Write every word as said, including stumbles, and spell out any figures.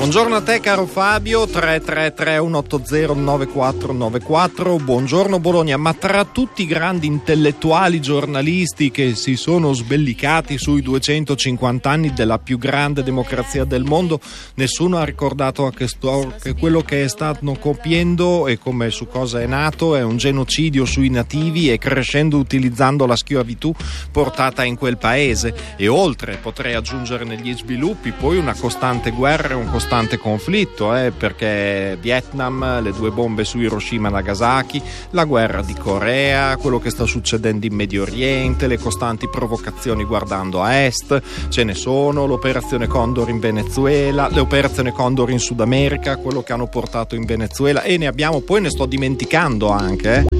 Buongiorno a te caro Fabio, tre tre tre uno otto zero nove quattro nove quattro, buongiorno Bologna. Ma tra tutti i grandi intellettuali giornalisti che si sono sbellicati sui duecentocinquanta anni della più grande democrazia del mondo, nessuno ha ricordato che, sto, che quello che stanno compiendo e come su cosa è nato è un genocidio sui nativi e crescendo utilizzando la schiavitù portata in quel paese. E oltre potrei aggiungere negli sviluppi poi una costante guerra e un costante conflitto, eh, perché Vietnam, le due bombe su Hiroshima e Nagasaki, la guerra di Corea, quello che sta succedendo in Medio Oriente, le costanti provocazioni guardando a est, ce ne sono, l'operazione Condor in Venezuela, l'operazione Condor in Sud America, quello che hanno portato in Venezuela, e ne abbiamo, poi ne sto dimenticando anche, eh.